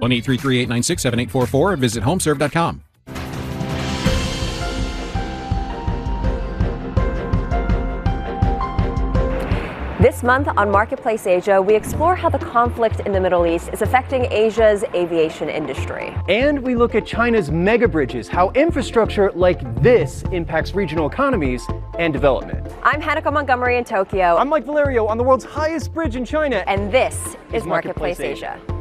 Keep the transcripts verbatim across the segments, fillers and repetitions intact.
one eight three three, eight nine six, seven eight four four or visit homeserve dot com. This month on Marketplace Asia, we explore how the conflict in the Middle East is affecting Asia's aviation industry. And we look at China's mega bridges, how infrastructure like this impacts regional economies and development. I'm Hanako Montgomery in Tokyo. I'm Mike Valerio on the world's highest bridge in China. And this is, is Marketplace, Marketplace Asia. Asia.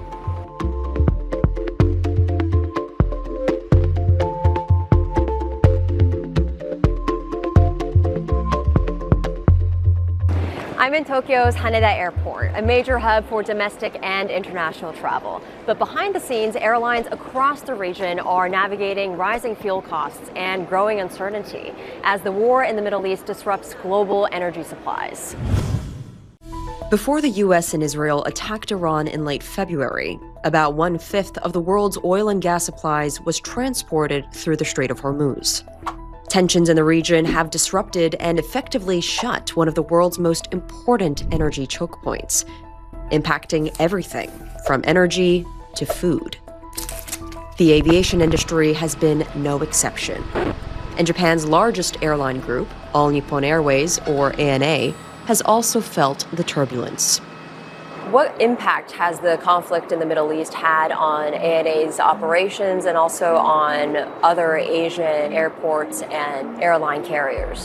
I'm in Tokyo's Haneda Airport, a major hub for domestic and international travel. But behind the scenes, airlines across the region are navigating rising fuel costs and growing uncertainty as the war in the Middle East disrupts global energy supplies. Before the U S and Israel attacked Iran in late February, about one-fifth of the world's oil and gas supplies was transported through the Strait of Hormuz. Tensions in the region have disrupted and effectively shut one of the world's most important energy choke points, impacting everything from energy to food. The aviation industry has been no exception. And Japan's largest airline group, All Nippon Airways, or A N A, has also felt the turbulence. What impact has the conflict in the Middle East had on A N A's operations and also on other Asian airports and airline carriers?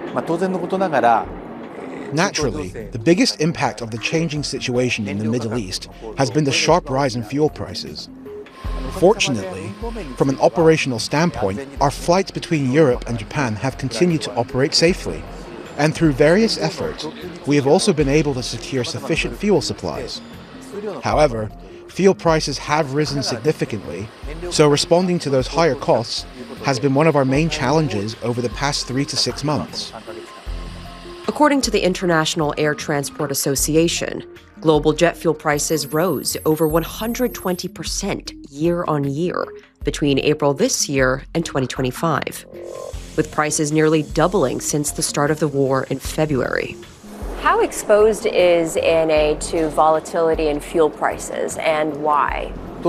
Naturally, the biggest impact of the changing situation in the Middle East has been the sharp rise in fuel prices. Fortunately, from an operational standpoint, our flights between Europe and Japan have continued to operate safely. And through various efforts, we have also been able to secure sufficient fuel supplies. However, fuel prices have risen significantly, so responding to those higher costs has been one of our main challenges over the past three to six months. According to the International Air Transport Association, global jet fuel prices rose over one hundred twenty percent year on year between April this year and twenty twenty-five. With prices nearly doubling since the start of the war in February. How exposed is A N A to volatility in fuel prices, and why?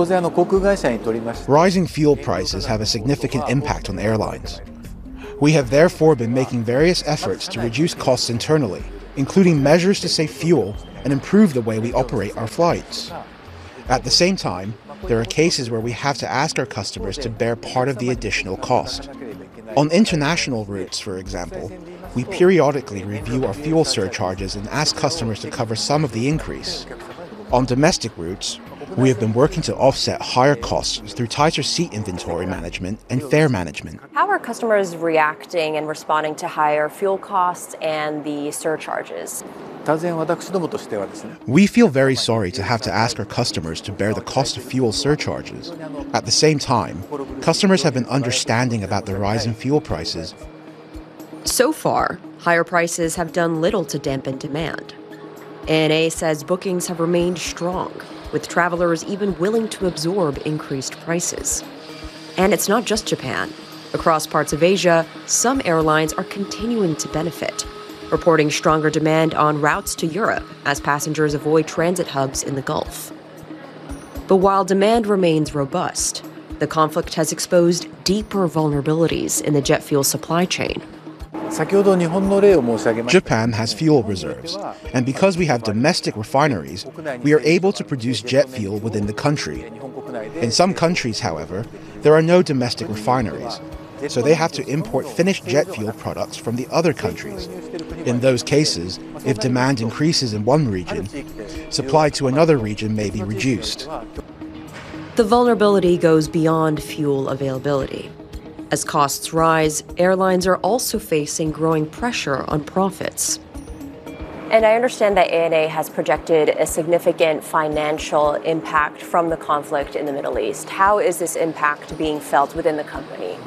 Rising fuel prices have a significant impact on airlines. We have therefore been making various efforts to reduce costs internally, including measures to save fuel and improve the way we operate our flights. At the same time, there are cases where we have to ask our customers to bear part of the additional cost. On international routes, for example, we periodically review our fuel surcharges and ask customers to cover some of the increase. On domestic routes, we have been working to offset higher costs through tighter seat inventory management and fare management. How are customers reacting and responding to higher fuel costs and the surcharges? We feel very sorry to have to ask our customers to bear the cost of fuel surcharges. At the same time, customers have been understanding about the rise in fuel prices. So far, higher prices have done little to dampen demand. A N A says bookings have remained strong, with travelers even willing to absorb increased prices. And it's not just Japan. Across parts of Asia, some airlines are continuing to benefit, reporting stronger demand on routes to Europe as passengers avoid transit hubs in the Gulf. But while demand remains robust, the conflict has exposed deeper vulnerabilities in the jet fuel supply chain. Japan has fuel reserves, and because we have domestic refineries, we are able to produce jet fuel within the country. In some countries, however, there are no domestic refineries, so they have to import finished jet fuel products from the other countries. In those cases, if demand increases in one region, supply to another region may be reduced. The vulnerability goes beyond fuel availability. As costs rise, airlines are also facing growing pressure on profits. And I understand that A N A has projected a significant financial impact from the conflict in the Middle East. How is this impact being felt within the company?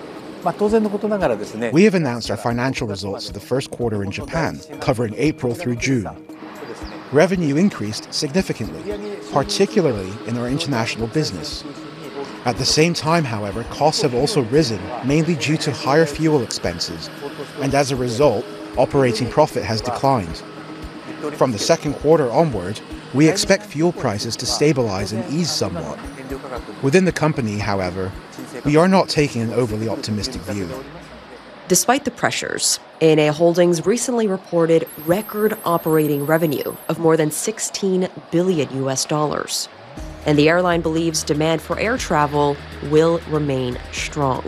We have announced our financial results for the first quarter in Japan, covering April through June. Revenue increased significantly, particularly in our international business. At the same time, however, costs have also risen, mainly due to higher fuel expenses, and as a result, operating profit has declined. From the second quarter onward, We expect fuel prices to stabilize and ease somewhat. Within the company, however, we are not taking an overly optimistic view. Despite the pressures, A N A Holdings recently reported record operating revenue of more than sixteen billion U S dollars. And the airline believes demand for air travel will remain strong.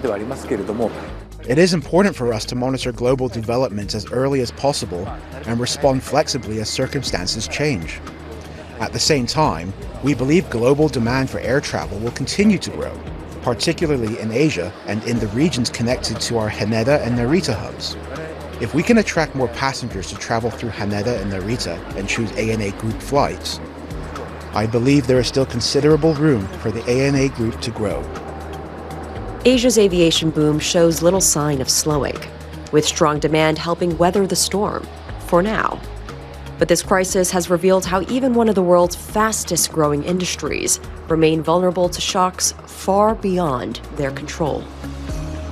It is important for us to monitor global developments as early as possible and respond flexibly as circumstances change. At the same time, we believe global demand for air travel will continue to grow, particularly in Asia and in the regions connected to our Haneda and Narita hubs. If we can attract more passengers to travel through Haneda and Narita and choose A N A Group flights, I believe there is still considerable room for the A N A Group to grow. Asia's aviation boom shows little sign of slowing, with strong demand helping weather the storm, for now. But this crisis has revealed how even one of the world's fastest-growing industries remain vulnerable to shocks far beyond their control.